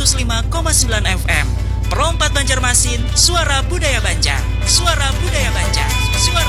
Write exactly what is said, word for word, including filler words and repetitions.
seratus lima koma sembilan F M. Perompat Banjarmasin, suara budaya Banjar. Suara budaya Banjar.